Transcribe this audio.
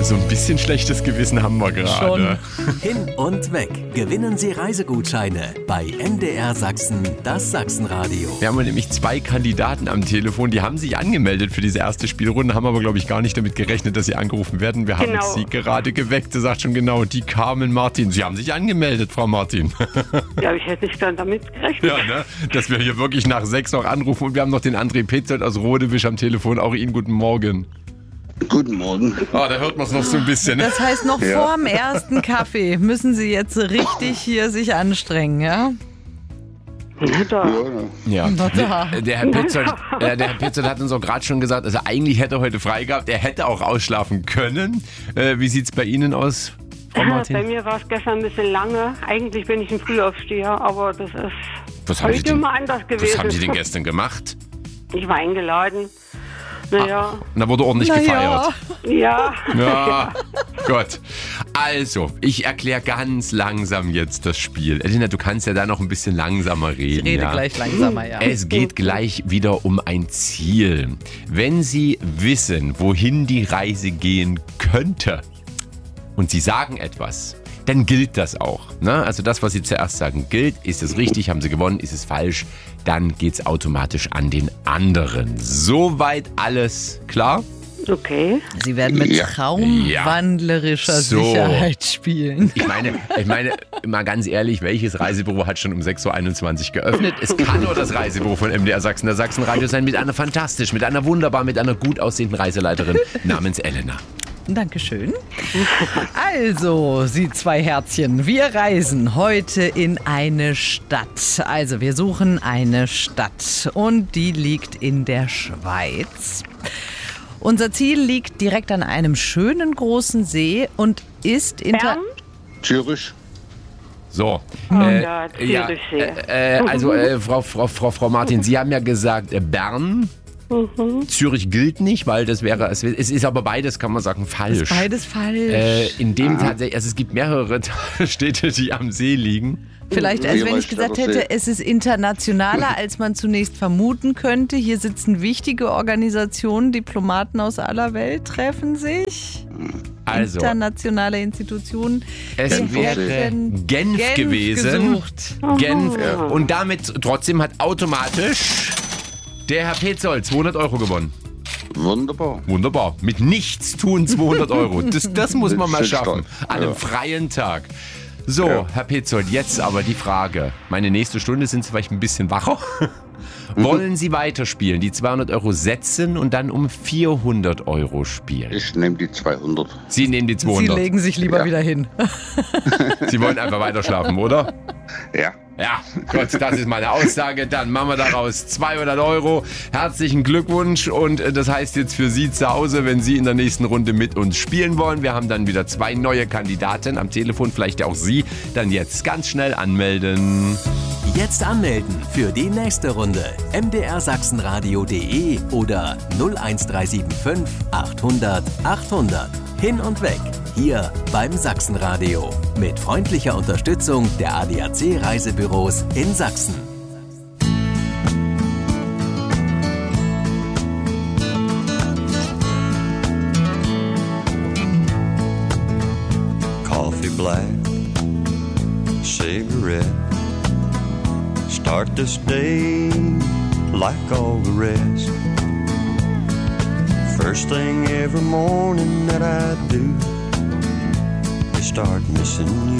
so ein bisschen schlechtes Gewissen haben wir gerade. Hin und weg. Gewinnen Sie Reisegutscheine bei MDR Sachsen, das Sachsenradio. Wir haben nämlich 2 Kandidaten am Telefon, die haben sich angemeldet für diese erste Spielrunde, haben aber, glaube ich, gar nicht damit gerechnet, dass sie angerufen werden. Wir haben sie gerade geweckt. Sie sagt schon genau, die Carmen Martin. Sie haben sich angemeldet, Frau Martin. Ja, ich hätte nicht dann damit gerechnet. Ja, ne? Dass wir hier wirklich nach 6 noch anrufen. Und wir haben noch den André Petzold aus Rodewisch am Telefon. Auch Ihnen guten Morgen. Guten Morgen. Da hört man es noch so ein bisschen. Das heißt, noch vor dem ersten Kaffee müssen Sie jetzt richtig hier sich anstrengen, ja? Ja. Der Herr Petzold hat uns auch gerade schon gesagt, also eigentlich hätte er heute frei gehabt. Er hätte auch ausschlafen können. Wie sieht es bei Ihnen aus, Frau Martin? Bei mir war es gestern ein bisschen lange. Eigentlich bin ich ein Frühaufsteher, aber das ist heute mal anders gewesen. Was haben Sie denn gestern gemacht? Ich war eingeladen. Naja. Und da wurde ordentlich gefeiert. Ja. Ja, Gott. Also, ich erkläre ganz langsam jetzt das Spiel. Elena, du kannst ja da noch ein bisschen langsamer reden. Ich rede gleich langsamer, ja. Es geht gleich wieder um ein Ziel. Wenn Sie wissen, wohin die Reise gehen könnte und Sie sagen etwas, dann gilt das auch. Ne? Also das, was Sie zuerst sagen, gilt. Ist es richtig, haben Sie gewonnen, ist es falsch, dann geht's automatisch an den anderen. Soweit alles klar? Okay. Sie werden mit traumwandlerischer Sicherheit spielen. Ich meine, mal ganz ehrlich, welches Reisebüro hat schon um 6.21 Uhr geöffnet? Es kann nur das Reisebüro von MDR Sachsen, der Sachsenradio sein, mit einer mit einer gut aussehenden Reiseleiterin namens Elena. Dankeschön. Also, Sie 2 Herzchen, wir reisen heute in eine Stadt. Also, wir suchen eine Stadt und die liegt in der Schweiz. Unser Ziel liegt direkt an einem schönen großen See und ist Zürich. So. Frau Martin, Sie haben ja gesagt, Bern. Zürich gilt nicht, weil das wäre, es ist aber beides, kann man sagen, falsch. Ist beides falsch. In dem tatsächlich, also es gibt mehrere Städte, die am See liegen. Vielleicht, als wenn ich gesagt hätte, es ist internationaler, als man zunächst vermuten könnte. Hier sitzen wichtige Organisationen, Diplomaten aus aller Welt treffen sich. Also, internationale Institutionen. Es wäre Genf gewesen. Gesucht. Genf. Und damit trotzdem hat automatisch der Herr Petzold 200 Euro gewonnen. Wunderbar. Mit nichts tun 200 Euro. Das muss man mal schaffen. An einem freien Tag. So, Herr Petzold, jetzt aber die Frage. Meine nächste Stunde sind Sie vielleicht ein bisschen wacher. Wollen Sie weiterspielen, die 200 Euro setzen und dann um 400 Euro spielen? Ich nehme die 200. Sie nehmen die 200. Sie legen sich lieber wieder hin. Sie wollen einfach weiter schlafen, oder? Ja. Ja, Gott, das ist meine Aussage. Dann machen wir daraus 200 Euro. Herzlichen Glückwunsch. Und das heißt jetzt für Sie zu Hause, wenn Sie in der nächsten Runde mit uns spielen wollen. Wir haben dann wieder 2 neue Kandidaten am Telefon. Vielleicht auch Sie. Dann jetzt ganz schnell anmelden. Jetzt anmelden für die nächste Runde. mdrsachsenradio.de oder 01375 800 800. Hin und weg. Hier beim Sachsenradio. Mit freundlicher Unterstützung der ADAC Reisebüros in Sachsen. Coffee black, cigarette. Start this day like all the rest. First thing every morning that I do is start missing you.